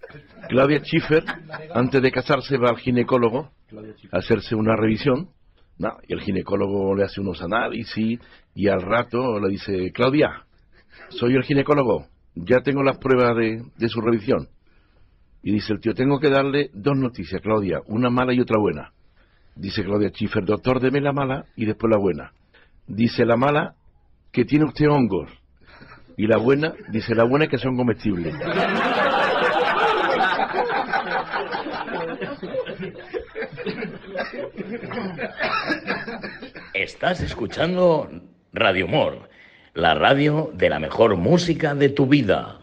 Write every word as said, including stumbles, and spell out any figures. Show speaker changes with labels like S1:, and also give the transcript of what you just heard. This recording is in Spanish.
S1: Claudia Schiffer, antes de casarse, va al ginecólogo a hacerse una revisión, ¿no? Y el ginecólogo le hace unos análisis y al rato le dice: Claudia, soy el ginecólogo, ya tengo las pruebas de, de su revisión. Y dice el tío: tengo que darle dos noticias, Claudia, una mala y otra buena. Dice Claudia Schiffer: doctor, deme la mala y después la buena. Dice la mala, que tiene usted hongos. Y la buena, dice la buena es que son comestibles.
S2: Estás escuchando Radio Humor, la radio de la mejor música de tu vida.